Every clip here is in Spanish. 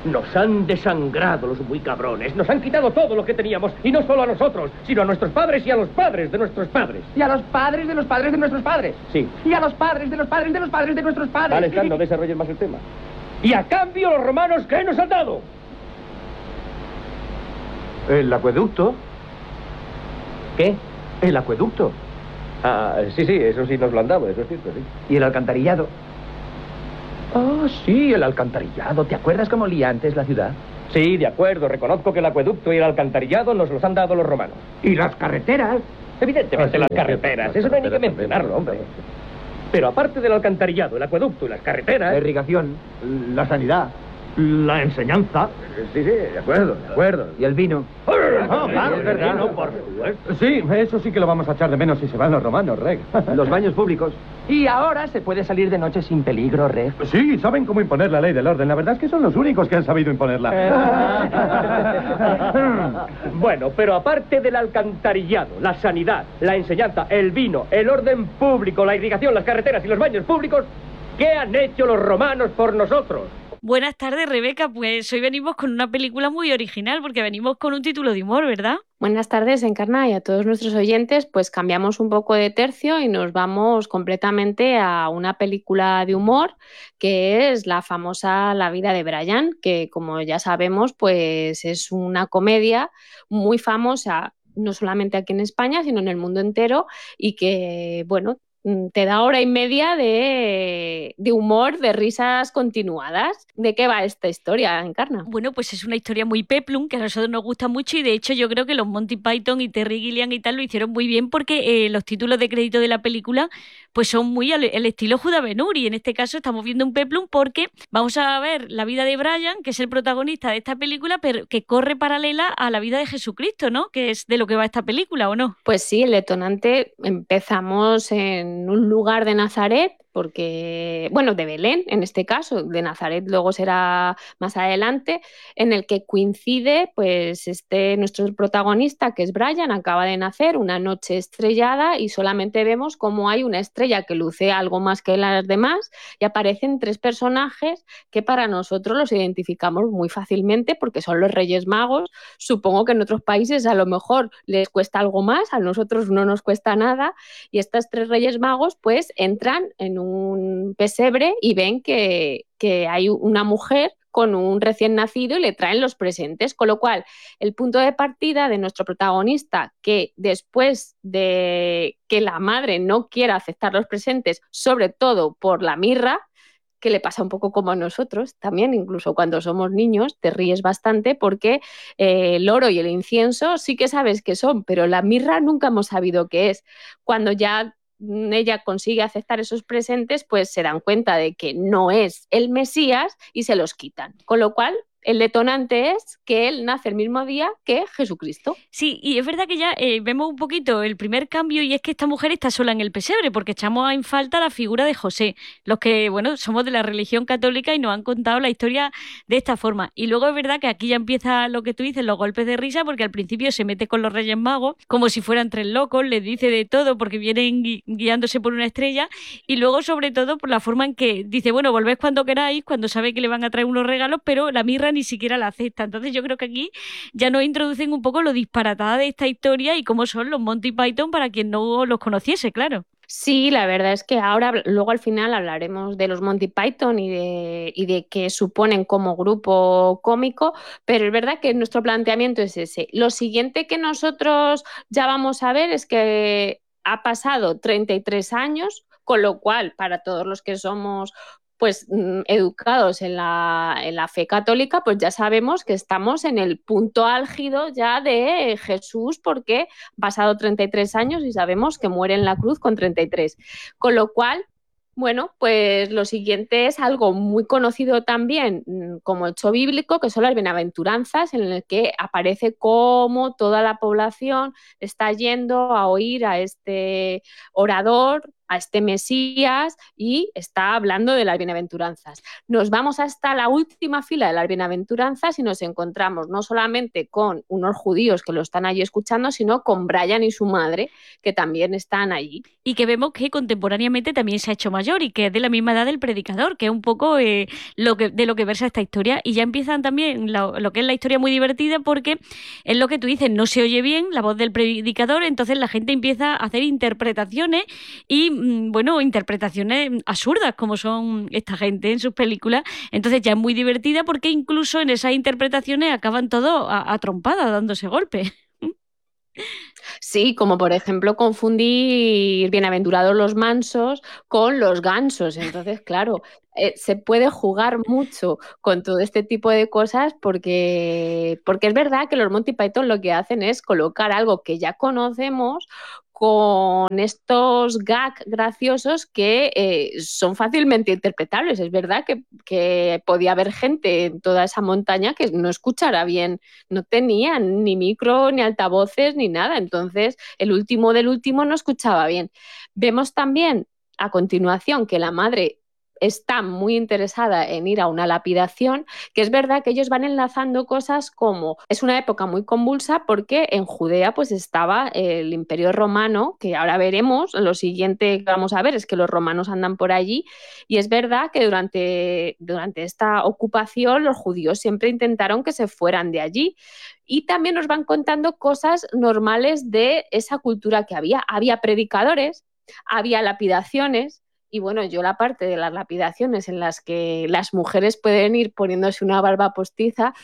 Nos han desangrado los muy cabrones. Nos han quitado todo lo que teníamos. Y no solo a nosotros, sino a nuestros padres y a los padres de nuestros padres. Y a los padres de los padres de nuestros padres. Sí. Y a los padres de los padres de los padres de nuestros padres. Vale, Stan, no desarrolles más el tema. Y a cambio los romanos, ¿qué nos han dado? El acueducto. ¿Qué? El acueducto. Ah, sí, eso sí nos lo han dado, eso es cierto, sí. Y el alcantarillado. Oh, sí, el alcantarillado. ¿Te acuerdas cómo olía antes la ciudad? Sí, de acuerdo, reconozco que el acueducto y el alcantarillado nos los han dado los romanos. Y las carreteras. Evidentemente, Ah, sí, las sí, carreteras, las eso no hay ni que carreteras mencionarlo, también. hombre. Pero aparte del alcantarillado, el acueducto y las carreteras... La irrigación, la sanidad, la enseñanza. Sí, de acuerdo, de acuerdo. Y el vino. No, claro, es verdad, no, por supuesto. Sí, eso sí que lo vamos a echar de menos si se van los romanos, Reg. Los baños públicos. Y ahora se puede salir de noche sin peligro, Reg. Sí, saben cómo imponer la ley del orden. La verdad es que son los únicos que han sabido imponerla. Bueno, pero aparte del alcantarillado, la sanidad, la enseñanza, el vino, el orden público, la irrigación, las carreteras y los baños públicos, ¿qué han hecho los romanos por nosotros? Buenas tardes, Rebeca. Pues hoy venimos con una película muy original porque venimos con un título de humor, ¿verdad? Buenas tardes, Encarna, y a todos nuestros oyentes. Pues cambiamos un poco de tercio y nos vamos completamente a una película de humor que es la famosa La vida de Brian, que como ya sabemos, pues es una comedia muy famosa, no solamente aquí en España, sino en el mundo entero, y que, bueno, te da hora y media de humor, de risas continuadas. ¿De qué va esta historia, Encarna? Bueno, pues es una historia muy peplum que a nosotros nos gusta mucho y de hecho yo creo que los Monty Python y Terry Gilliam y tal lo hicieron muy bien porque los títulos de crédito de la película pues son muy al estilo Judá Ben-Hur y en este caso estamos viendo un peplum porque vamos a ver la vida de Brian, que es el protagonista de esta película, pero que corre paralela a la vida de Jesucristo, ¿no? Que es de lo que va esta película, ¿o no? Pues sí, el detonante empezamos en un lugar de Nazaret, porque, bueno, de Belén en este caso, de Nazaret luego será más adelante, en el que coincide pues nuestro protagonista, que es Brian, acaba de nacer, una noche estrellada y solamente vemos cómo hay una estrella que luce algo más que las demás y aparecen tres personajes que para nosotros los identificamos muy fácilmente porque son los Reyes Magos. Supongo que en otros países a lo mejor les cuesta algo más, a nosotros no nos cuesta nada, y estos tres Reyes Magos pues entran en un pesebre y ven que hay una mujer con un recién nacido y le traen los presentes, con lo cual el punto de partida de nuestro protagonista, que después de que la madre no quiera aceptar los presentes, sobre todo por la mirra, que le pasa un poco como a nosotros también, incluso cuando somos niños te ríes bastante porque el oro y el incienso sí que sabes qué son, pero la mirra nunca hemos sabido qué es. Cuando ya ella consigue aceptar esos presentes, pues se dan cuenta de que no es el Mesías y se los quitan. Con lo cual, el detonante es que él nace el mismo día que Jesucristo. Sí, y es verdad que ya vemos un poquito el primer cambio y es que esta mujer está sola en el pesebre porque echamos en falta la figura de José, los que, bueno, somos de la religión católica y nos han contado la historia de esta forma. Y luego es verdad que aquí ya empieza lo que tú dices, los golpes de risa, porque al principio se mete con los Reyes Magos como si fueran tres locos, les dice de todo porque vienen guiándose por una estrella y luego sobre todo por la forma en que dice, bueno, volvéis cuando queráis, cuando sabe que le van a traer unos regalos, pero la mirra ni siquiera la acepta. Entonces yo creo que aquí ya nos introducen un poco lo disparatada de esta historia y cómo son los Monty Python para quien no los conociese, claro. Sí, la verdad es que ahora, luego al final hablaremos de los Monty Python y de qué suponen como grupo cómico, pero es verdad que nuestro planteamiento es ese. Lo siguiente que nosotros ya vamos a ver es que ha pasado 33 años, con lo cual, para todos los que somos pues educados en la fe católica, pues ya sabemos que estamos en el punto álgido ya de Jesús porque han pasado 33 años y sabemos que muere en la cruz con 33. Con lo cual, bueno, pues lo siguiente es algo muy conocido también como hecho bíblico, que son las bienaventuranzas, en el que aparece cómo toda la población está yendo a oír a este orador, a este Mesías y está hablando de las bienaventuranzas. Nos vamos hasta la última fila de las bienaventuranzas y nos encontramos no solamente con unos judíos que lo están allí escuchando, sino con Brian y su madre, que también están allí. Y que vemos que contemporáneamente también se ha hecho mayor y que es de la misma edad del predicador, que es un poco de lo que versa esta historia. Y ya empiezan también lo que es la historia muy divertida, porque es lo que tú dices, no se oye bien la voz del predicador, entonces la gente empieza a hacer interpretaciones y, bueno, interpretaciones absurdas como son esta gente en sus películas. Entonces ya es muy divertida porque incluso en esas interpretaciones acaban todos a trompadas, dándose golpes. Sí, como por ejemplo confundir bienaventurados los mansos con los gansos. Entonces, claro, se puede jugar mucho con todo este tipo de cosas porque es verdad que los Monty Python lo que hacen es colocar algo que ya conocemos con estos gags graciosos que son fácilmente interpretables. Es verdad que podía haber gente en toda esa montaña que no escuchara bien, no tenían ni micro, ni altavoces, ni nada. Entonces, el último del último no escuchaba bien. Vemos también a continuación que la madre está muy interesada en ir a una lapidación, que es verdad que ellos van enlazando cosas como es una época muy convulsa porque en Judea pues estaba el Imperio Romano, que ahora veremos, lo siguiente que vamos a ver es que los romanos andan por allí, y es verdad que durante esta ocupación los judíos siempre intentaron que se fueran de allí, y también nos van contando cosas normales de esa cultura que había predicadores, había lapidaciones. Y bueno, yo la parte de las lapidaciones en las que las mujeres pueden ir poniéndose una barba postiza,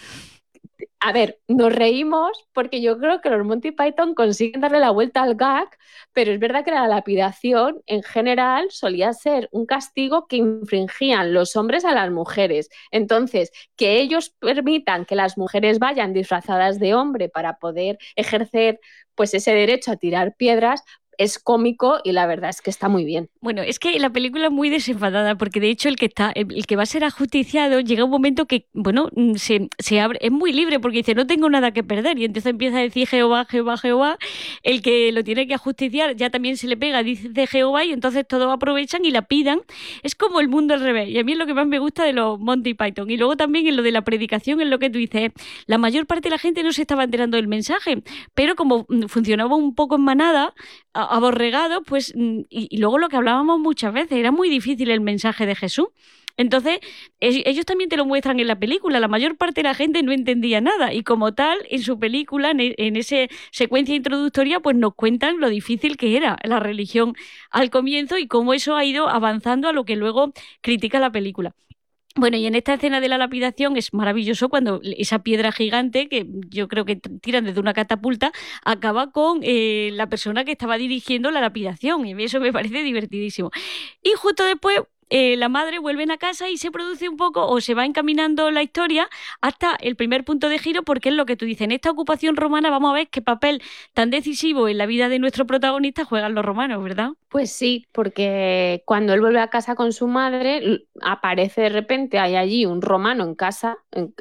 a ver, nos reímos porque yo creo que los Monty Python consiguen darle la vuelta al gag, pero es verdad que la lapidación en general solía ser un castigo que infringían los hombres a las mujeres. Entonces, que ellos permitan que las mujeres vayan disfrazadas de hombre para poder ejercer pues ese derecho a tirar piedras, es cómico y la verdad es que está muy bien. Bueno, es que la película es muy desenfadada porque de hecho el que va a ser ajusticiado llega un momento que, bueno, se abre, es muy libre porque dice no tengo nada que perder y entonces empieza a decir Jehová, Jehová, Jehová, el que lo tiene que ajusticiar ya también se le pega, dice Jehová y entonces todos aprovechan y la pidan. Es como el mundo al revés y a mí es lo que más me gusta de los Monty Python. Y luego también en lo de la predicación, en lo que tú dices, la mayor parte de la gente no se estaba enterando del mensaje, pero como funcionaba un poco en manada, aborregado, pues, y luego lo que hablábamos muchas veces, era muy difícil el mensaje de Jesús. Entonces, ellos también te lo muestran en la película, la mayor parte de la gente no entendía nada y como tal, en su película, en esa secuencia introductoria, pues nos cuentan lo difícil que era la religión al comienzo y cómo eso ha ido avanzando a lo que luego critica la película. Bueno, y en esta escena de la lapidación es maravilloso cuando esa piedra gigante, que yo creo que tiran desde una catapulta, acaba con la persona que estaba dirigiendo la lapidación. Y eso me parece divertidísimo. Y justo después la madre vuelve a casa y se produce un poco, o se va encaminando la historia hasta el primer punto de giro, porque es lo que tú dices. En esta ocupación romana vamos a ver qué papel tan decisivo en la vida de nuestro protagonista juegan los romanos, ¿verdad? Pues sí, porque cuando él vuelve a casa con su madre, aparece de repente, hay allí un romano en casa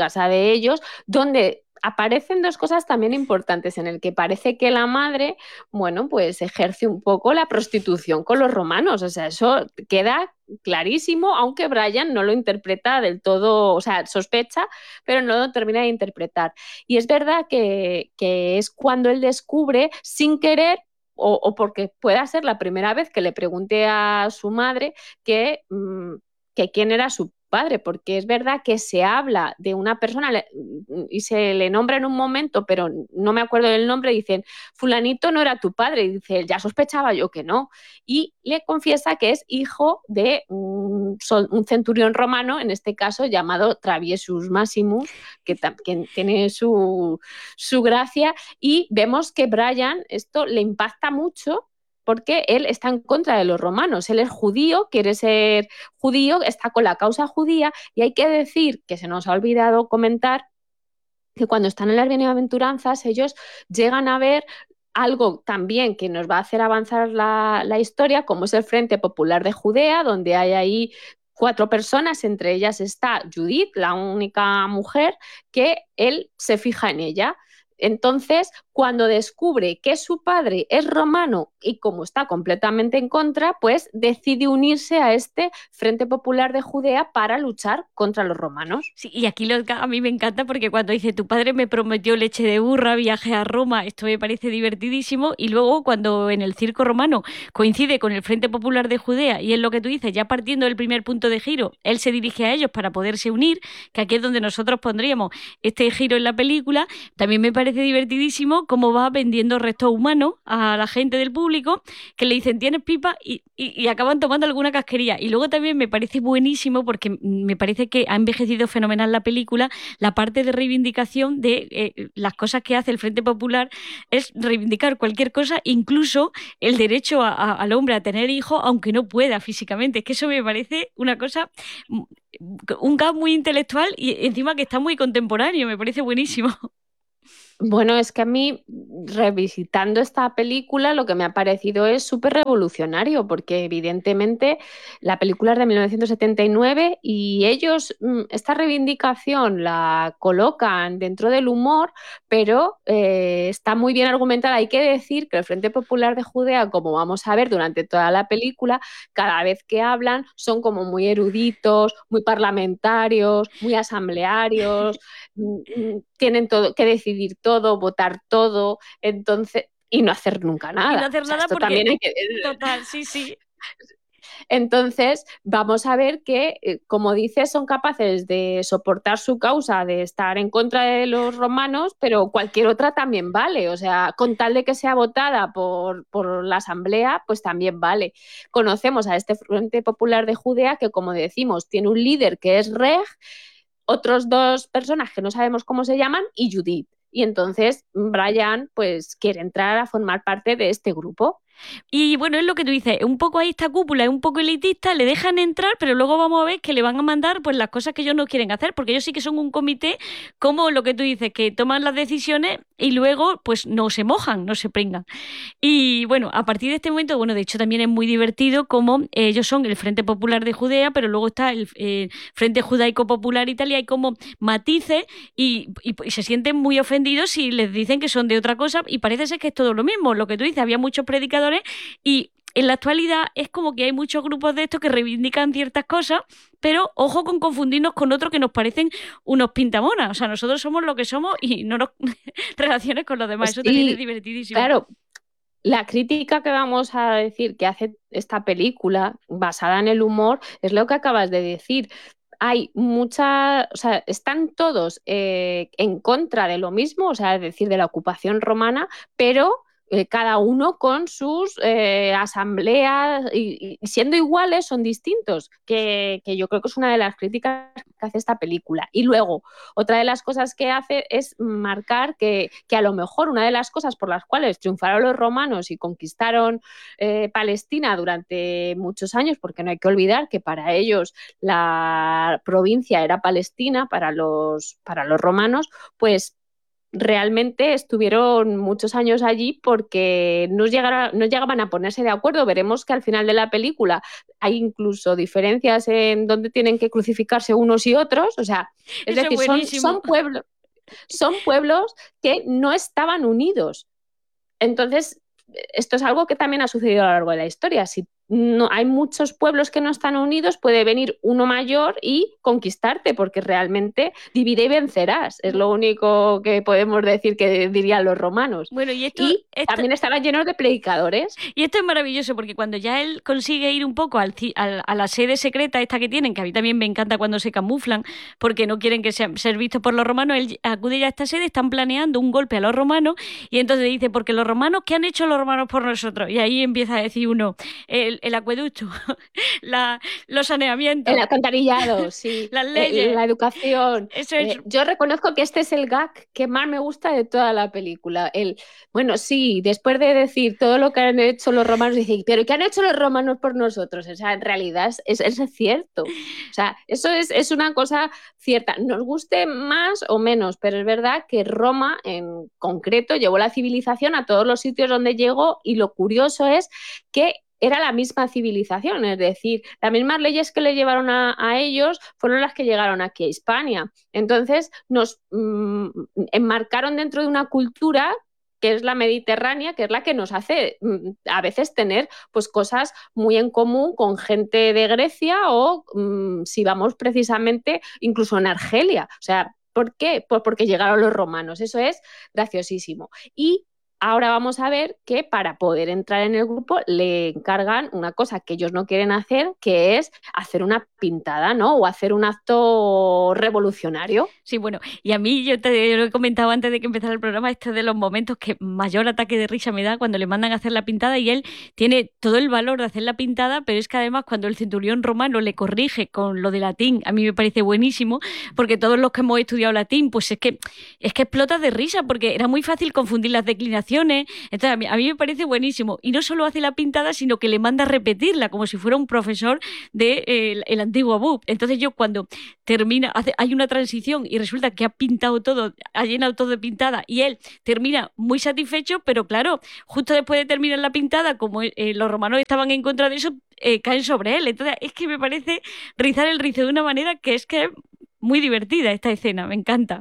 de ellos, donde aparecen dos cosas también importantes, en el que parece que la madre, bueno, pues ejerce un poco la prostitución con los romanos, o sea, eso queda clarísimo, aunque Brian no lo interpreta del todo, o sea, sospecha, pero no lo termina de interpretar. Y es verdad que es cuando él descubre, sin querer, o porque pueda ser la primera vez que le pregunte a su madre que quién era su padre, porque es verdad que se habla de una persona y se le nombra en un momento, pero no me acuerdo del nombre, dicen, fulanito no era tu padre, y dice, ya sospechaba yo que no, y le confiesa que es hijo de un centurión romano, en este caso llamado Traviesus Maximus, que tiene su gracia, y vemos que Brian esto le impacta mucho, porque él está en contra de los romanos. Él es judío, quiere ser judío, está con la causa judía, y hay que decir, que se nos ha olvidado comentar, que cuando están en las bienaventuranzas ellos llegan a ver algo también que nos va a hacer avanzar la historia, como es el Frente Popular de Judea, donde hay ahí 4 personas, entre ellas está Judith, la única mujer, que él se fija en ella. Entonces, cuando descubre que su padre es romano y como está completamente en contra, pues decide unirse a este Frente Popular de Judea para luchar contra los romanos. Sí, y aquí a mí me encanta porque cuando dice tu padre me prometió leche de burra, viaje a Roma, esto me parece divertidísimo. Y luego cuando en el circo romano coincide con el Frente Popular de Judea y es lo que tú dices, ya partiendo del primer punto de giro, él se dirige a ellos para poderse unir, que aquí es donde nosotros pondríamos este giro en la película. También me parece divertidísimo cómo va vendiendo restos humanos a la gente del público que le dicen ¿tienes pipa? Y acaban tomando alguna casquería. Y luego también me parece buenísimo porque me parece que ha envejecido fenomenal la película, la parte de reivindicación de las cosas que hace el Frente Popular es reivindicar cualquier cosa, incluso el derecho al hombre a tener hijos, aunque no pueda físicamente. Es que eso me parece una cosa, un gag muy intelectual y encima que está muy contemporáneo, me parece buenísimo. Bueno, es que a mí, revisitando esta película, lo que me ha parecido es súper revolucionario, porque evidentemente la película es de 1979 y ellos esta reivindicación la colocan dentro del humor, pero está muy bien argumentada. Hay que decir que el Frente Popular de Judea, como vamos a ver durante toda la película, cada vez que hablan son como muy eruditos, muy parlamentarios, muy asamblearios, tienen todo que decidir todo, votar todo, entonces, y no hacer nunca nada. Y no hacer nada esto porque... también hay que... Total, sí. Entonces, vamos a ver que, como dices, son capaces de soportar su causa, de estar en contra de los romanos, pero cualquier otra también vale. O sea, con tal de que sea votada por la Asamblea, pues también vale. Conocemos a este Frente Popular de Judea que, como decimos, tiene un líder que es Reg, otros dos personas que no sabemos cómo se llaman y Judith. Y entonces Brian pues quiere entrar a formar parte de este grupo. Y bueno, es lo que tú dices, un poco ahí esta cúpula es un poco elitista, le dejan entrar, pero luego vamos a ver que le van a mandar pues las cosas que ellos no quieren hacer, porque ellos sí que son un comité, como lo que tú dices, que toman las decisiones y luego pues no se mojan, no se pringan. Y bueno, a partir de este momento, bueno, de hecho también es muy divertido como ellos son el Frente Popular de Judea, pero luego está el Frente Judaico Popular Italia, hay como matices y se sienten muy ofendidos si les dicen que son de otra cosa y parece ser que es todo lo mismo, lo que tú dices, había muchos predicadores y en la actualidad es como que hay muchos grupos de estos que reivindican ciertas cosas, pero ojo con confundirnos con otros que nos parecen unos pintamonas. O sea, nosotros somos lo que somos y no nos relaciones con los demás. Eso también es divertidísimo. Claro, la crítica que vamos a decir que hace esta película basada en el humor es lo que acabas de decir. Hay mucha, o sea, están todos en contra de lo mismo, o sea, es decir, de la ocupación romana, pero cada uno con sus asambleas y siendo iguales son distintos, que yo creo que es una de las críticas que hace esta película. Y luego, otra de las cosas que hace es marcar que a lo mejor una de las cosas por las cuales triunfaron los romanos y conquistaron Palestina durante muchos años, porque no hay que olvidar que para ellos la provincia era Palestina, para los romanos, pues realmente estuvieron muchos años allí porque no llegaban a ponerse de acuerdo. Veremos que al final de la película hay incluso diferencias en dónde tienen que crucificarse unos y otros. O sea, es decir, son pueblos que no estaban unidos. Entonces, esto es algo que también ha sucedido a lo largo de la historia. Si no hay muchos pueblos que no están unidos, puede venir uno mayor y conquistarte, porque realmente divide y vencerás. Es lo único que podemos decir que dirían los romanos. Bueno, y también estaban llenos de predicadores. Y esto es maravilloso, porque cuando ya él consigue ir un poco a la sede secreta esta que tienen, que a mí también me encanta cuando se camuflan, porque no quieren que sean ser vistos por los romanos, él acude ya a esta sede, están planeando un golpe a los romanos, y entonces dice, porque los romanos, ¿qué han hecho los romanos por nosotros? Y ahí empieza a decir uno, el acueducto, los saneamientos, el alcantarillado, sí, las leyes, la educación. Eso es... Yo reconozco que este es el gag que más me gusta de toda la película. Bueno, sí, después de decir todo lo que han hecho los romanos, dice, pero ¿qué han hecho los romanos por nosotros? O sea, en realidad es cierto. O sea, eso es una cosa cierta. Nos guste más o menos, pero es verdad que Roma en concreto llevó la civilización a todos los sitios donde llegó, y lo curioso es que era la misma civilización, es decir, las mismas leyes que le llevaron a ellos fueron las que llegaron aquí a Hispania. Entonces nos enmarcaron dentro de una cultura que es la mediterránea, que es la que nos hace a veces tener pues cosas muy en común con gente de Grecia o si vamos precisamente incluso en Argelia. O sea, ¿por qué? Pues porque llegaron los romanos. Eso es graciosísimo. Y ahora vamos a ver que para poder entrar en el grupo le encargan una cosa que ellos no quieren hacer, que es hacer una pintada, ¿no? O hacer un acto revolucionario. Sí, bueno, y a mí, yo lo he comentado antes de que empezara el programa, este es de los momentos que mayor ataque de risa me da cuando le mandan a hacer la pintada y él tiene todo el valor de hacer la pintada, pero es que además cuando el centurión romano le corrige con lo de latín, a mí me parece buenísimo, porque todos los que hemos estudiado latín, pues es que explotas de risa, porque era muy fácil confundir las declinaciones. Entonces a mí me parece buenísimo. Y no solo hace la pintada, sino que le manda a repetirla, como si fuera un profesor de el antiguo BUP. Entonces yo cuando termina, hay una transición y resulta que ha pintado todo, ha llenado todo de pintada y él termina muy satisfecho, pero claro, justo después de terminar la pintada, como los romanos estaban en contra de eso, caen sobre él. Entonces es que me parece rizar el rizo de una manera que es muy divertida esta escena, me encanta.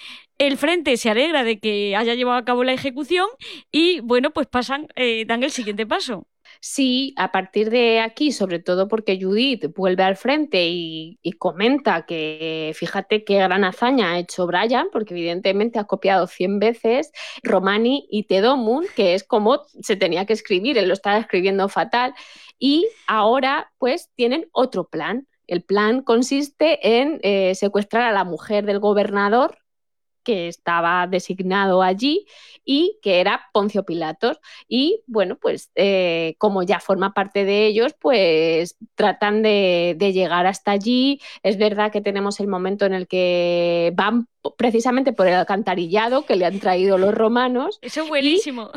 El frente se alegra de que haya llevado a cabo la ejecución y, bueno, pues dan el siguiente paso. Sí, a partir de aquí, sobre todo porque Judith vuelve al frente y comenta que fíjate qué gran hazaña ha hecho Brian, porque evidentemente ha copiado 100 veces Romani y Tedomum, que es como se tenía que escribir, él lo estaba escribiendo fatal, y ahora pues tienen otro plan. El plan consiste en secuestrar a la mujer del gobernador, que estaba designado allí y que era Poncio Pilatos. Y bueno, pues como ya forma parte de ellos, pues tratan de llegar hasta allí. Es verdad que tenemos el momento en el que van precisamente por el alcantarillado que le han traído los romanos. Eso es buenísimo.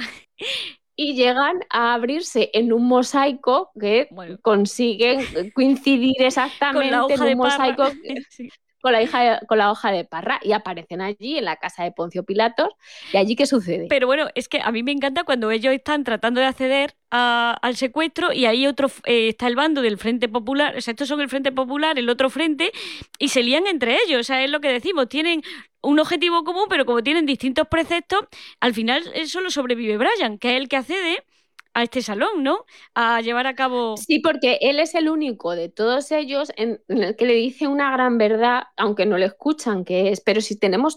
Y llegan a abrirse en un mosaico que consiguen coincidir exactamente con la en un mosaico. sí. Con la hoja de parra y aparecen allí en la casa de Poncio Pilatos. ¿Y allí qué sucede? Pero bueno, es que a mí me encanta cuando ellos están tratando de acceder al secuestro y ahí está el bando del Frente Popular, o sea, estos son el Frente Popular, el otro frente, y se lían entre ellos, o sea, es lo que decimos, tienen un objetivo común, pero como tienen distintos preceptos, al final solo sobrevive Brian, que es el que accede a este salón, ¿no? A llevar a cabo... Sí, porque él es el único de todos ellos en el que le dice una gran verdad, aunque no le escuchan, que es, pero si tenemos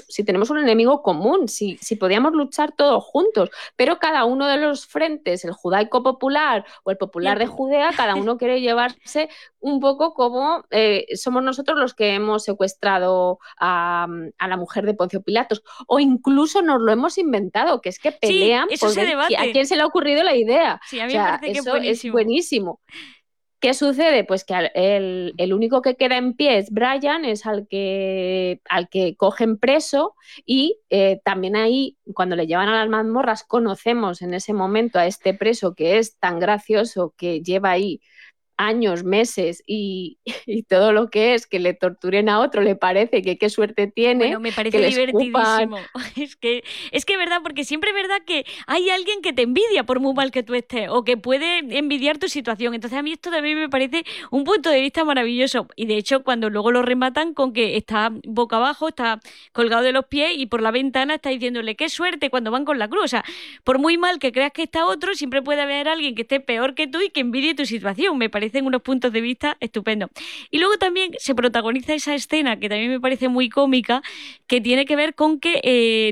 un enemigo común, si podíamos luchar todos juntos, pero cada uno de los frentes, el judaico popular o el popular de Judea, cada uno quiere llevarse un poco como somos nosotros los que hemos secuestrado a la mujer de Poncio Pilatos, o incluso nos lo hemos inventado, que es que pelean eso por ver a quién se le ha ocurrido la idea. Sí, a mí me parece que eso es buenísimo. ¿Qué sucede? Pues que el único que queda en pie es Brian, es al que cogen preso y también ahí, cuando le llevan a las mazmorras, conocemos en ese momento a este preso que es tan gracioso, que lleva ahí años, meses y todo lo que es que le torturen a otro le parece que qué suerte tiene. Bueno, me parece divertidísimo. Es que es verdad, porque siempre es verdad que hay alguien que te envidia por muy mal que tú estés o que puede envidiar tu situación. Entonces a mí esto también me parece un punto de vista maravilloso. Y de hecho cuando luego lo rematan con que está boca abajo, está colgado de los pies y por la ventana está diciéndole qué suerte cuando van con la cruz. O sea, por muy mal que creas que está otro, siempre puede haber alguien que esté peor que tú y que envidie tu situación. Me parece unos puntos de vista estupendos. Y luego también se protagoniza esa escena que también me parece muy cómica, que tiene que ver con que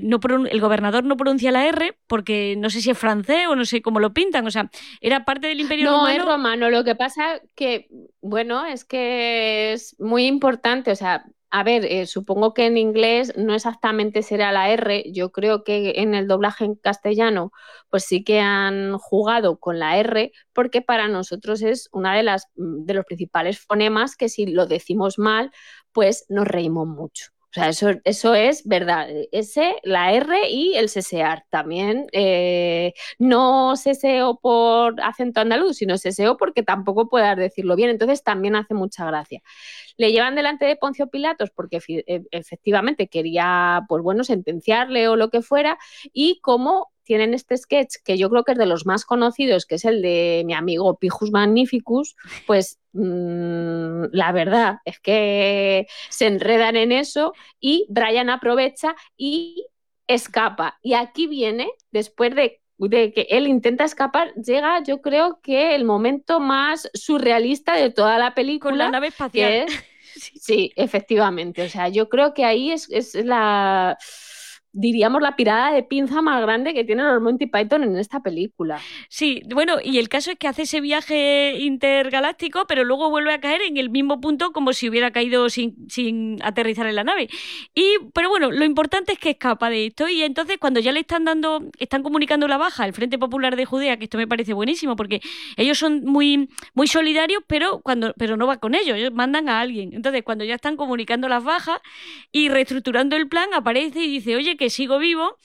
el gobernador no pronuncia la R porque no sé si es francés o no sé cómo lo pintan, o sea, era parte del Imperio Romano. No, es romano. Lo que pasa que, bueno, es que es muy importante, o sea, a ver, supongo que en inglés no exactamente será la R, yo creo que en el doblaje en castellano pues sí que han jugado con la R, porque para nosotros es una de los principales fonemas que si lo decimos mal, pues nos reímos mucho. O sea, eso es verdad. La R y el sesear también. No seseo por acento andaluz, sino seseo porque tampoco puedas decirlo bien. Entonces también hace mucha gracia. Le llevan delante de Poncio Pilatos porque efectivamente quería, pues bueno, sentenciarle o lo que fuera, y como tienen este sketch que yo creo que es de los más conocidos, que es el de mi amigo Pijus Magnificus, pues la verdad es que se enredan en eso y Brian aprovecha y escapa. Y aquí viene, después de que él intenta escapar, llega, yo creo que el momento más surrealista de toda la película. Con la nave espacial. Que es, sí, efectivamente. O sea, yo creo que ahí es la, diríamos, la pirada de pinza más grande que tienen los Monty Python en esta película. Sí, bueno, y el caso es que hace ese viaje intergaláctico, pero luego vuelve a caer en el mismo punto como si hubiera caído sin aterrizar en la nave. Pero bueno, lo importante es que escapa de esto y entonces cuando ya le están comunicando la baja al Frente Popular de Judea, que esto me parece buenísimo porque ellos son muy, muy solidarios, pero no va con ellos mandan a alguien. Entonces cuando ya están comunicando las bajas y reestructurando el plan, aparece y dice, oye, que sigo vivo.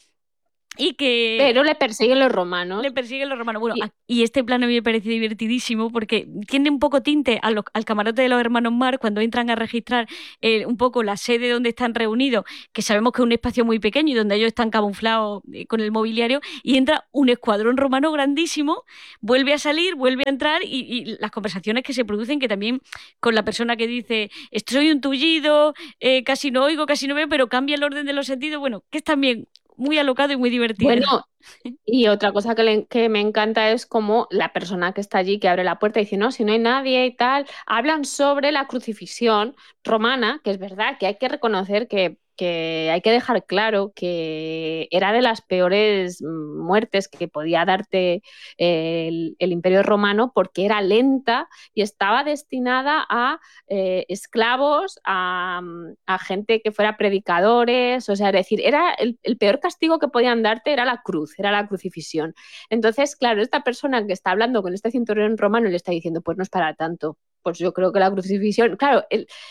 Pero le persiguen los romanos. Bueno, y este plano a mí me parece divertidísimo porque tiene un poco tinte al camarote de los hermanos Marx cuando entran a registrar un poco la sede donde están reunidos, que sabemos que es un espacio muy pequeño y donde ellos están camuflados con el mobiliario, y entra un escuadrón romano grandísimo, vuelve a salir, vuelve a entrar y las conversaciones que se producen, que también con la persona que dice, soy un tullido, casi no oigo, casi no veo, pero cambia el orden de los sentidos, bueno, que es también muy alocado y muy divertido. Bueno, y otra cosa que me encanta es como la persona que está allí, que abre la puerta y dice, no, si no hay nadie y tal, hablan sobre la crucifixión romana, que es verdad que hay que reconocer que hay que dejar claro que era de las peores muertes que podía darte el Imperio Romano, porque era lenta y estaba destinada a esclavos, a gente que fuera predicadores, o sea, es decir, era el peor castigo que podían darte era la cruz, era la crucifixión. Entonces, claro, esta persona que está hablando con este centurión romano y le está diciendo, pues no es para tanto, pues yo creo que la crucifixión, claro,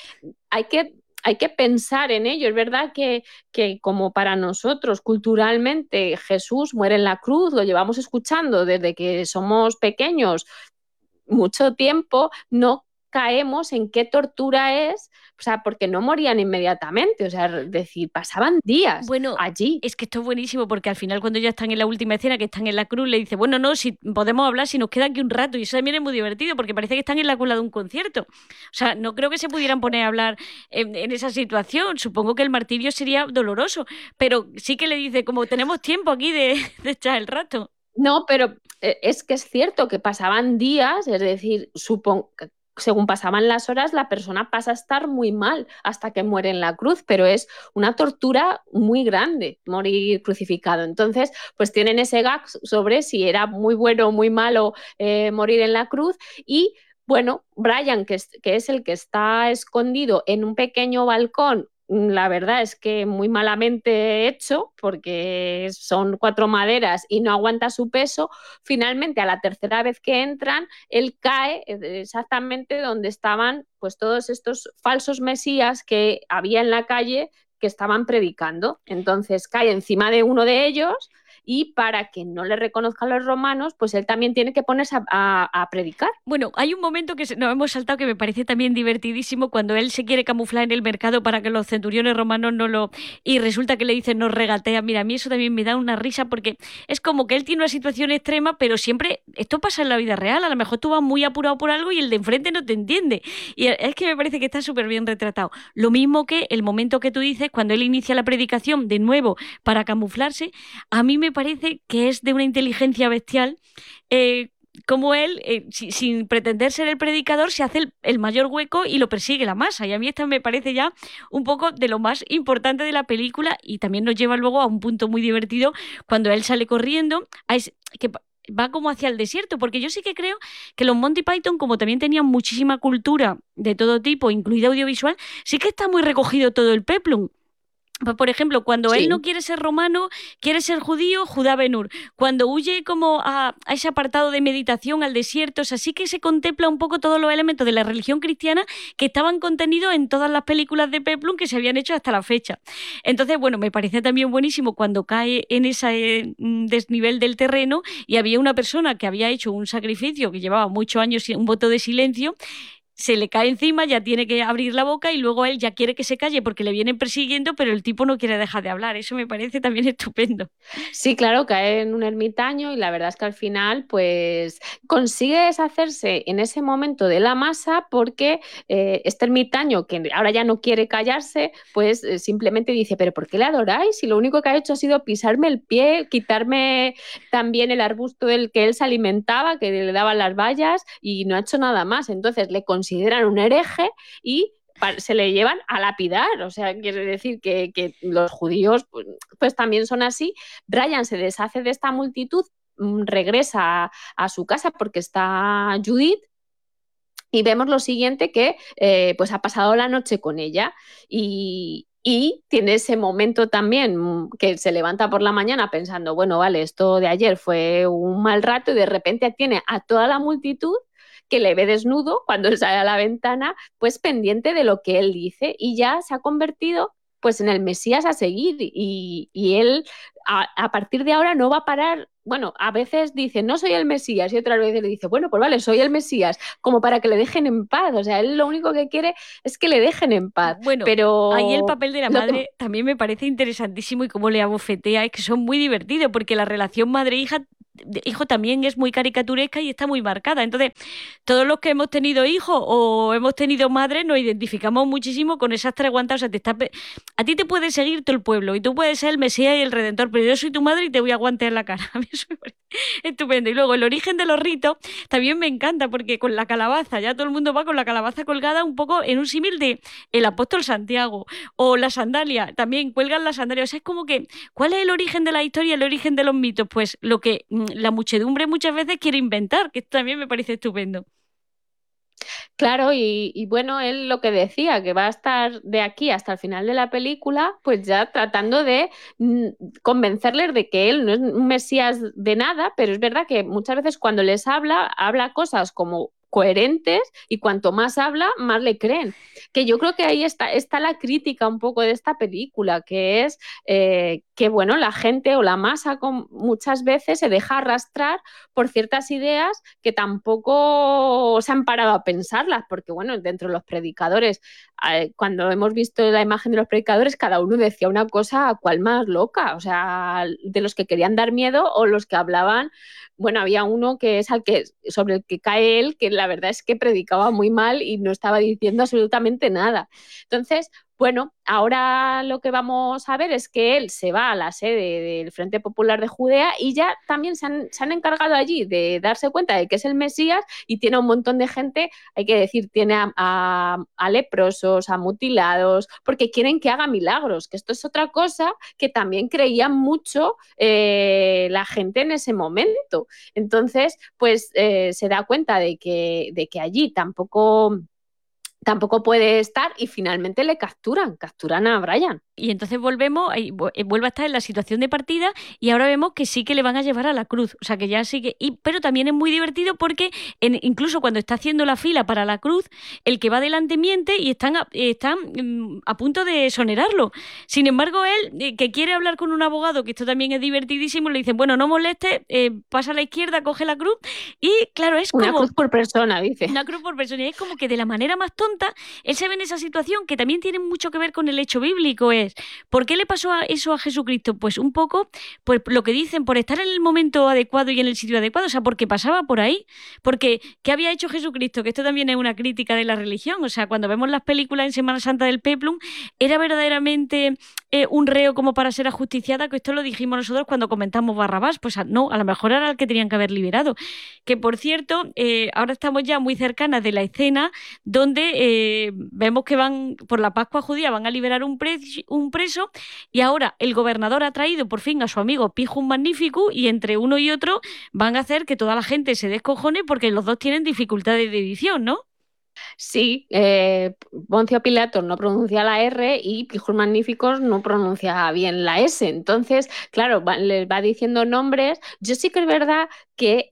hay que pensar en ello. Es verdad que como para nosotros culturalmente Jesús muere en la cruz, lo llevamos escuchando desde que somos pequeños mucho tiempo, no caemos en qué tortura es, o sea, porque no morían inmediatamente, o sea, es decir, pasaban días allí. Es que esto es buenísimo porque al final cuando ya están en la última escena, que están en la cruz, le dice, bueno, no, si podemos hablar, si nos queda aquí un rato, y eso también es muy divertido porque parece que están en la cola de un concierto. O sea, no creo que se pudieran poner a hablar en esa situación, supongo que el martirio sería doloroso, pero sí que le dice, como tenemos tiempo aquí de echar el rato. No, pero es que es cierto que pasaban días, es decir, supongo que según pasaban las horas, la persona pasa a estar muy mal hasta que muere en la cruz, pero es una tortura muy grande morir crucificado. Entonces, pues tienen ese gag sobre si era muy bueno o muy malo morir en la cruz. Y bueno, Brian, que es el que está escondido en un pequeño balcón, la verdad es que muy malamente hecho, porque son 4 maderas y no aguanta su peso. Finalmente, a la tercera vez que entran, él cae exactamente donde estaban pues todos estos falsos mesías que había en la calle que estaban predicando. Entonces cae encima de uno de ellos y para que no le reconozcan los romanos, pues él también tiene que ponerse a predicar. Bueno, hay un momento que nos hemos saltado que me parece también divertidísimo cuando él se quiere camuflar en el mercado para que los centuriones romanos no lo... Y resulta que le dicen, nos regatea. Mira, a mí eso también me da una risa porque es como que él tiene una situación extrema, pero siempre... Esto pasa en la vida real. A lo mejor tú vas muy apurado por algo y el de enfrente no te entiende. Y es que me parece que está súper bien retratado. Lo mismo que el momento que tú dices, cuando él inicia la predicación de nuevo para camuflarse, a mí me parece que es de una inteligencia bestial, como él, sin pretender ser el predicador, se hace el mayor hueco y lo persigue la masa. Y a mí esto me parece ya un poco de lo más importante de la película y también nos lleva luego a un punto muy divertido cuando él sale corriendo, que va como hacia el desierto, porque yo sí que creo que los Monty Python, como también tenían muchísima cultura de todo tipo, incluida audiovisual, sí que está muy recogido todo el peplum. Por ejemplo, cuando él no quiere ser romano, quiere ser judío, Judá Ben-Hur. Cuando huye como a ese apartado de meditación al desierto, o sea, sí que se contempla un poco todos los elementos de la religión cristiana que estaban contenidos en todas las películas de peplum que se habían hecho hasta la fecha. Entonces, bueno, me parece también buenísimo cuando cae en ese desnivel del terreno y había una persona que había hecho un sacrificio que llevaba muchos años, un voto de silencio, se le cae encima, ya tiene que abrir la boca y luego él ya quiere que se calle porque le vienen persiguiendo, pero el tipo no quiere dejar de hablar. Eso me parece también estupendo. Sí, claro, cae en un ermitaño y la verdad es que al final pues consigue deshacerse en ese momento de la masa porque este ermitaño, que ahora ya no quiere callarse, pues simplemente dice, pero ¿por qué le adoráis? Si lo único que ha hecho ha sido pisarme el pie, quitarme también el arbusto del que él se alimentaba, que le daban las bayas y no ha hecho nada más. Entonces le consideran un hereje y se le llevan a lapidar. O sea, quiere decir que los judíos pues también son así. Brian se deshace de esta multitud, regresa a su casa porque está Judith. Y vemos lo siguiente, que pues ha pasado la noche con ella y tiene ese momento también que se levanta por la mañana pensando, bueno, vale, esto de ayer fue un mal rato, y de repente tiene a toda la multitud que le ve desnudo cuando sale a la ventana, pues pendiente de lo que él dice, y ya se ha convertido pues en el Mesías a seguir, y él a partir de ahora no va a parar. Bueno, a veces dice, no soy el Mesías, y otras veces le dice, bueno, pues vale, soy el Mesías, como para que le dejen en paz. O sea, él lo único que quiere es que le dejen en paz. Bueno, pero ahí el papel de la madre también me parece interesantísimo, y cómo le abofetea, es que son muy divertidos, porque la relación madre-hija hijo también es muy caricaturesca y está muy marcada. Entonces, todos los que hemos tenido hijos o hemos tenido madres nos identificamos muchísimo con esas tres guantas. O sea, a ti te puede seguir todo el pueblo y tú puedes ser el Mesías y el Redentor, pero yo soy tu madre y te voy a guantear la cara. A mí eso me parece estupendo. Y luego el origen de los ritos también me encanta, porque con la calabaza, ya todo el mundo va con la calabaza colgada, un poco en un símil de el apóstol Santiago, o la sandalia, también cuelgan la sandalia. O sea, es como que, ¿cuál es el origen de la historia, el origen de los mitos? Pues lo que la muchedumbre muchas veces quiere inventar, que esto también me parece estupendo. Claro, y bueno, él lo que decía, que va a estar de aquí hasta el final de la película, pues ya tratando de convencerles de que él no es un Mesías de nada, pero es verdad que muchas veces cuando les habla cosas como coherentes, y cuanto más habla, más le creen. Que yo creo que ahí está la crítica un poco de esta película, que es que bueno, la gente o la masa muchas veces se deja arrastrar por ciertas ideas que tampoco se han parado a pensarlas, porque bueno, dentro de los predicadores, cuando hemos visto la imagen de los predicadores, cada uno decía una cosa cual más loca, o sea, de los que querían dar miedo o los que hablaban. Bueno, había uno que es sobre el que cae él, que la verdad es que predicaba muy mal y no estaba diciendo absolutamente nada. Entonces, bueno, ahora lo que vamos a ver es que él se va a la sede del Frente Popular de Judea, y ya también se han encargado allí de darse cuenta de que es el Mesías, y tiene a un montón de gente, hay que decir, tiene a leprosos, a mutilados, porque quieren que haga milagros, que esto es otra cosa que también creían mucho la gente en ese momento. Entonces, pues se da cuenta de que allí tampoco puede estar, y finalmente le capturan a Brian. Y entonces vuelve a estar en la situación de partida, y ahora vemos que sí que le van a llevar a la cruz. O sea, que ya sí que... pero también es muy divertido porque incluso cuando está haciendo la fila para la cruz, el que va delante miente y están a punto de exonerarlo. Sin embargo, él, que quiere hablar con un abogado, que esto también es divertidísimo, le dicen, bueno, no moleste, pasa a la izquierda, coge la cruz, y claro, es como... Una cruz por persona, dice. Una cruz por persona. Y es como que de la manera más tonta, él se ve en esa situación que también tiene mucho que ver con el hecho bíblico. ¿Por qué le pasó eso a Jesucristo? Pues un poco, pues lo que dicen, por estar en el momento adecuado y en el sitio adecuado, o sea, porque pasaba por ahí. Porque, ¿qué había hecho Jesucristo? Que esto también es una crítica de la religión. O sea, cuando vemos las películas en Semana Santa del Peplum, era verdaderamente un reo como para ser ajusticiada, que esto lo dijimos nosotros cuando comentamos Barrabás. Pues no, a lo mejor era el que tenían que haber liberado. Que, por cierto, ahora estamos ya muy cercanas de la escena donde vemos que van, por la Pascua judía, van a liberar un preso, y ahora el gobernador ha traído por fin a su amigo Pijum Magnificus, y entre uno y otro van a hacer que toda la gente se descojone porque los dos tienen dificultades de edición, ¿no? Sí, Poncio Pilatos no pronuncia la R y Pijos Magníficos no pronuncia bien la S. Entonces, claro, les va diciendo nombres. Yo sí que es verdad que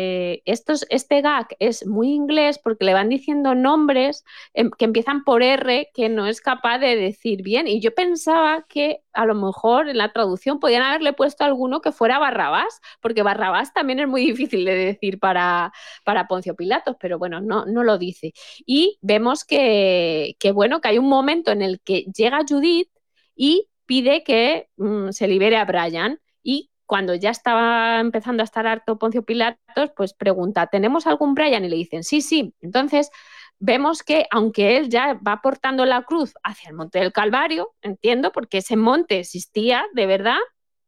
este gag es muy inglés porque le van diciendo nombres que empiezan por R que no es capaz de decir bien. Y yo pensaba que a lo mejor en la traducción podían haberle puesto alguno que fuera Barrabás, porque Barrabás también es muy difícil de decir para Poncio Pilatos, pero bueno, no lo dice. Y vemos que hay un momento en el que llega Judith y pide que se libere a Brian, y cuando ya estaba empezando a estar harto Poncio Pilatos, pues pregunta, ¿tenemos algún Brian? Y le dicen, sí, sí. Entonces vemos que aunque él ya va portando la cruz hacia el Monte del Calvario, entiendo, porque ese monte existía de verdad,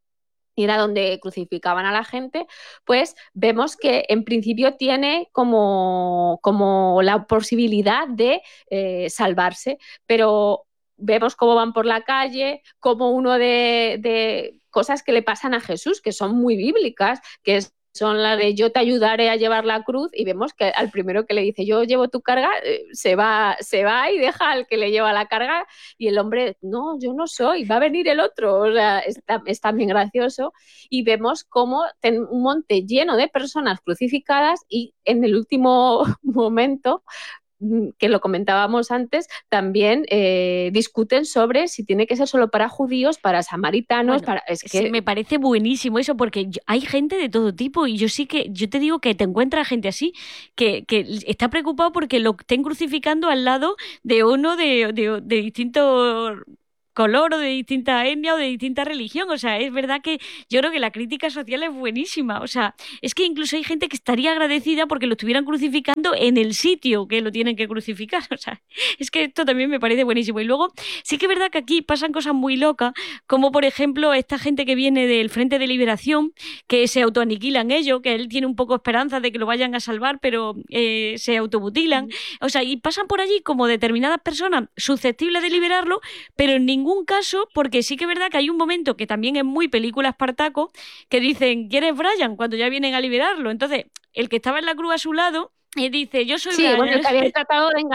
y era donde crucificaban a la gente, pues vemos que en principio tiene como la posibilidad de salvarse, pero vemos cómo van por la calle, como uno de cosas que le pasan a Jesús, que son muy bíblicas, son las de yo te ayudaré a llevar la cruz, y vemos que al primero que le dice yo llevo tu carga, se va y deja al que le lleva la carga, y el hombre, no, yo no soy, va a venir el otro. O sea, es también gracioso, y vemos como un monte lleno de personas crucificadas, y en el último momento, que lo comentábamos antes, también discuten sobre si tiene que ser solo para judíos, para samaritanos, bueno, sí, me parece buenísimo eso, porque hay gente de todo tipo, y yo te digo que te encuentras gente así que está preocupado porque lo estén crucificando al lado de uno de distintos color o de distinta etnia o de distinta religión. O sea, es verdad que yo creo que la crítica social es buenísima. O sea, es que incluso hay gente que estaría agradecida porque lo estuvieran crucificando en el sitio que lo tienen que crucificar. O sea, es que esto también me parece buenísimo. Y luego, sí que es verdad que aquí pasan cosas muy locas, como por ejemplo esta gente que viene del Frente de Liberación, que se autoaniquilan ellos, que él tiene un poco esperanza de que lo vayan a salvar, pero se automutilan. O sea, y pasan por allí como determinadas personas susceptibles de liberarlo, pero en ningún caso, porque sí que es verdad que hay un momento que también es muy película Espartaco, que dicen, ¿quién es Brian? Cuando ya vienen a liberarlo. Entonces, el que estaba en la cruz a su lado dice, yo soy Brian. Sí, bueno, el que habían tratado de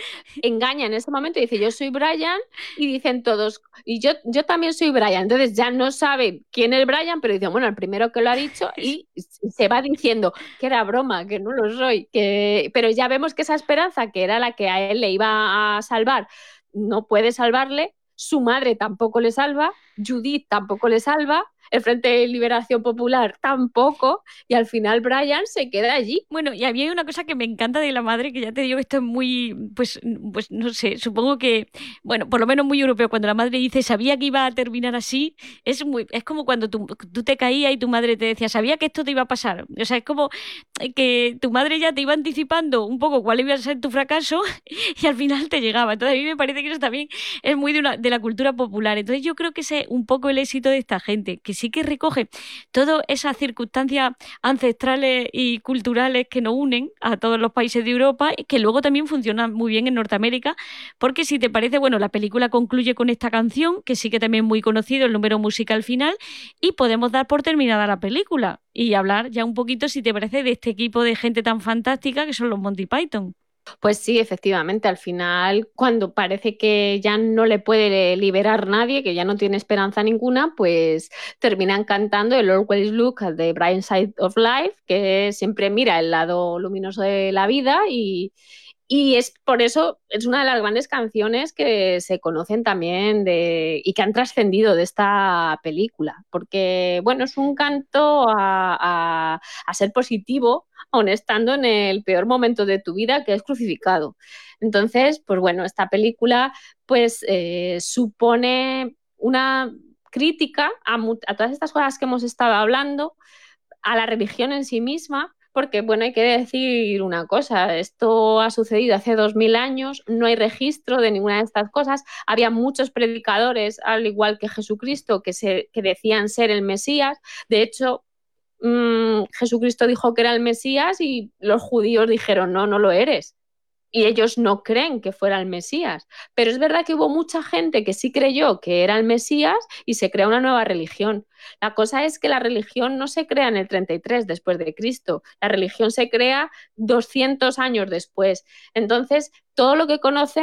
engaña en ese momento, dice, yo soy Brian, y dicen todos, y yo también soy Brian. Entonces ya no saben quién es Brian, pero dicen, bueno, el primero que lo ha dicho, y se va diciendo que era broma, que no lo soy, pero ya vemos que esa esperanza, que era la que a él le iba a salvar, no puede salvarle. Su madre tampoco le salva, Judith tampoco le salva, el Frente de Liberación Popular tampoco, y al final Brian se queda allí. Bueno, y a mí hay una cosa que me encanta de la madre, que ya te digo que esto es muy, pues no sé, supongo que, bueno, por lo menos muy europeo, cuando la madre dice, sabía que iba a terminar así, es como cuando tú te caías y tu madre te decía, sabía que esto te iba a pasar. O sea, es como que tu madre ya te iba anticipando un poco cuál iba a ser tu fracaso y al final te llegaba. Entonces a mí me parece que eso también es muy de la cultura popular. Entonces yo creo que ese es un poco el éxito de esta gente, que sí que recoge todas esas circunstancias ancestrales y culturales que nos unen a todos los países de Europa, que luego también funcionan muy bien en Norteamérica, porque si te parece, bueno, la película concluye con esta canción, que sí que también es muy conocido, el número musical final, y podemos dar por terminada la película y hablar ya un poquito, si te parece, de este equipo de gente tan fantástica que son los Monty Python. Pues sí, efectivamente, al final, cuando parece que ya no le puede liberar nadie, que ya no tiene esperanza ninguna, pues terminan cantando el Always Look at the Bright Side of Life, que siempre mira el lado luminoso de la vida, y es por eso, es una de las grandes canciones que se conocen también y que han trascendido de esta película, porque bueno, es un canto a ser positivo, aun estando en el peor momento de tu vida, que es crucificado. Entonces, pues bueno, esta película pues supone una crítica a todas estas cosas que hemos estado hablando, a la religión en sí misma, porque, bueno, hay que decir una cosa, esto ha sucedido hace 2000 años, no hay registro de ninguna de estas cosas, había muchos predicadores, al igual que Jesucristo, que decían ser el Mesías. De hecho, Jesucristo dijo que era el Mesías y los judíos dijeron, no lo eres. Y ellos no creen que fuera el Mesías. Pero es verdad que hubo mucha gente que sí creyó que era el Mesías y se crea una nueva religión. La cosa es que la religión no se crea en el 33 después de Cristo. La religión se crea 200 años después. Entonces, todo lo que conocemos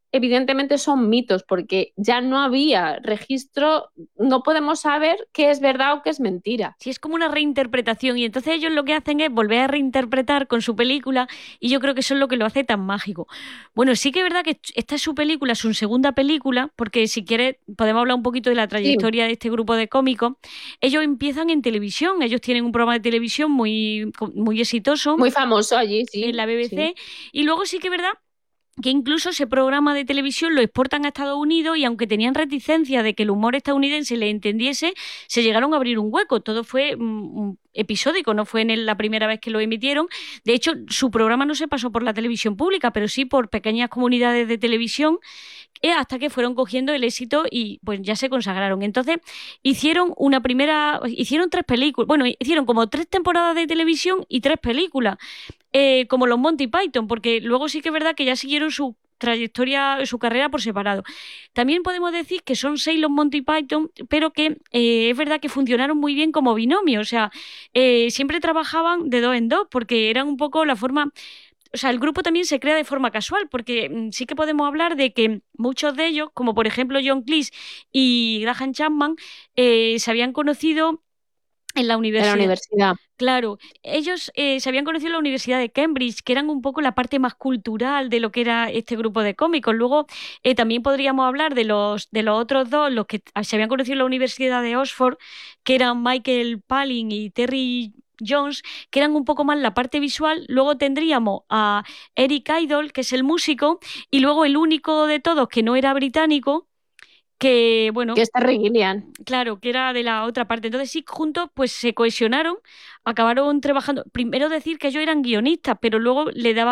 evidentemente son mitos, porque ya no había registro, no podemos saber qué es verdad o qué es mentira. Sí, es como una reinterpretación y entonces ellos lo que hacen es volver a reinterpretar con su película y yo creo que eso es lo que lo hace tan mágico. Bueno, sí que es verdad que esta es su película, su segunda película, porque si quieres podemos hablar un poquito de la trayectoria de este grupo de cómicos. Ellos empiezan en televisión, ellos tienen un programa de televisión muy, muy exitoso Muy famoso allí, sí. en la BBC Sí. y luego sí que es verdad que incluso ese programa de televisión lo exportan a Estados Unidos y aunque tenían reticencia de que el humor estadounidense le entendiese, se llegaron a abrir un hueco. Todo fue episódico, no fue en la primera vez que lo emitieron. De hecho, su programa no se pasó por la televisión pública, pero sí por pequeñas comunidades de televisión hasta que fueron cogiendo el éxito y pues ya se consagraron. Entonces hicieron tres películas, bueno, hicieron como 3 temporadas de televisión y 3 películas, como los Monty Python, porque luego sí que es verdad que ya siguieron su trayectoria, su carrera por separado. También podemos decir que son 6 los Monty Python, pero que es verdad que funcionaron muy bien como binomio, o sea, siempre trabajaban de 2 en 2, porque eran un poco la forma. O sea, el grupo también se crea de forma casual, porque sí que podemos hablar de que muchos de ellos, como por ejemplo John Cleese y Graham Chapman, se habían conocido en la En universidad. la universidad. Claro, ellos se habían conocido en la Universidad de Cambridge, que eran un poco la parte más cultural de lo que era este grupo de cómicos. Luego también podríamos hablar de los otros dos, los que se habían conocido en la Universidad de Oxford, que eran Michael Palin y Terry Jones, que eran un poco más la parte visual. Luego tendríamos a Eric Idle, que es el músico, y luego el único de todos que no era británico, que bueno, Que es Terry Gilliam. claro, que era de la otra parte. Entonces sí, juntos pues se cohesionaron, acabaron trabajando. Primero decir que ellos eran guionistas, pero luego le daban